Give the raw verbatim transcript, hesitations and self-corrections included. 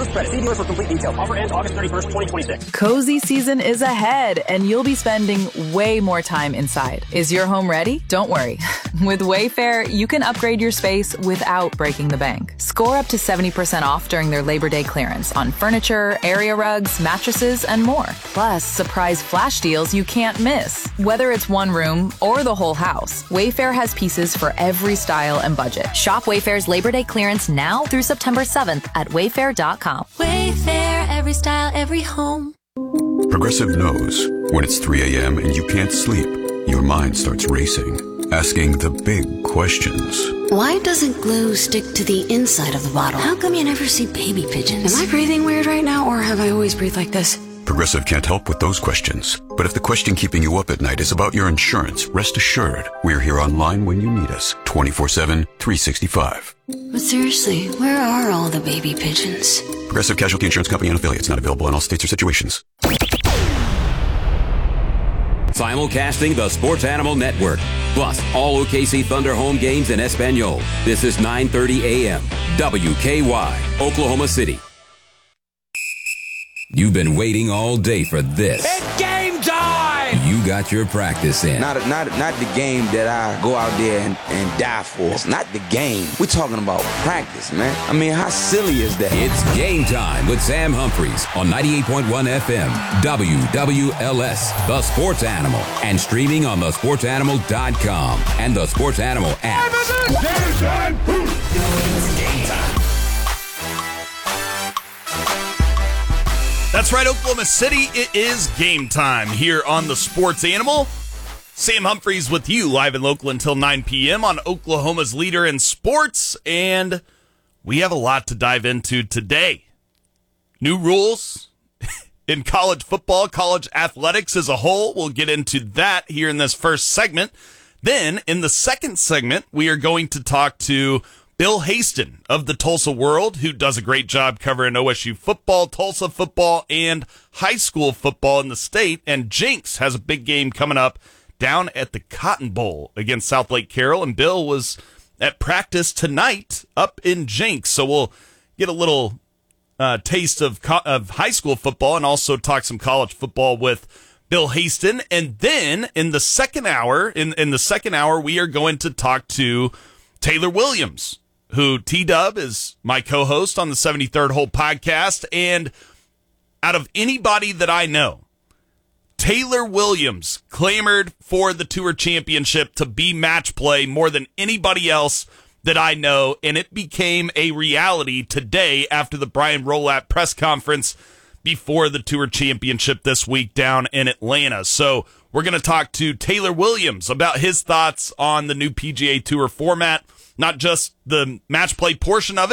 Approved credit. See dealer for complete details. Offer ends August thirty-first, twenty twenty-six. Cozy season is ahead, and you'll be spending way more time inside. Is your home ready? Don't worry. With Wayfair, you can upgrade your space without breaking the bank. Score up to seventy percent off during their Labor Day clearance on furniture, area rugs, mattresses, and more. Plus, surprise flash deals you can't miss. Whether it's one room or the whole house, Wayfair has pieces for every style and budget. Shop Wayfair's Labor Day clearance now through September seventh at wayfair dot com. Wayfair, every style, every home. Progressive knows when it's three a.m. and you can't sleep, your mind starts racing, asking the big questions. Why doesn't glue stick to the inside of the bottle? How come you never see baby pigeons? Am I breathing weird right now, or have I always breathed like this? Progressive can't help with those questions. But if the question keeping you up at night is about your insurance, rest assured, we're here online when you need us, twenty-four seven, three sixty-five. But seriously, where are all the baby pigeons? Progressive Casualty Insurance Company and affiliates, not available in all states or situations. Simulcasting the Sports Animal Network, plus all O K C Thunder home games in Espanol. This is nine thirty a.m. W K Y, Oklahoma City. You've been waiting all day for this. It's game time! You got your practice in. Not, not, not the game that I go out there and, and die for. It's not the game. We're talking about practice, man. I mean, how silly is that? It's game time with Sam Humphreys on ninety-eight point one F M, W W L S, The Sports Animal, and streaming on the sports animal dot com and the Sports Animal app. Game time! It's game time. That's right, Oklahoma City. It is game time here on the Sports Animal. Sam Humphreys with you live and local until nine p.m. on Oklahoma's leader in sports. And we have a lot to dive into today. New rules in college football, college athletics as a whole. We'll get into that here in this first segment. Then in the second segment, we are going to talk to Bill Haisten of the Tulsa World, who does a great job covering O S U football, Tulsa football, and high school football in the state. And Jenks has a big game coming up down at the Cotton Bowl against South Lake Carroll. And Bill was at practice tonight up in Jenks. So we'll get a little uh, taste of co- of high school football and also talk some college football with Bill Haisten. And then in the second hour, in, in the second hour, we are going to talk to Taylor Williams, who T-Dub is my co-host on the seventy-third Hole podcast. And out of anybody that I know, Taylor Williams clamored for the Tour Championship to be match play more than anybody else that I know. And it became a reality today after the Brian Rolapp press conference before the Tour Championship this week down in Atlanta. So we're going to talk to Taylor Williams about his thoughts on the new P G A Tour format, not just the match play portion of it,